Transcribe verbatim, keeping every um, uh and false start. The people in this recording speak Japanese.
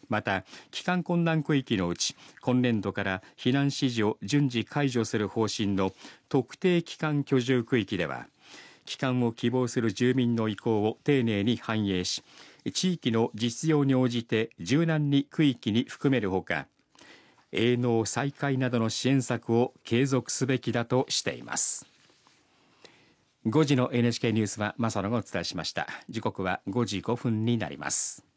また帰還困難区域のうち今年度から避難指示を順次解除する方針の特定帰還居住区域では帰還を希望する住民の意向を丁寧に反映し地域の実情に応じて柔軟に区域に含めるほか営農再開などの支援策を継続すべきだとしています。ごじの エヌエイチケー ニュースは正野がお伝えしました。時刻はごじごふんになります。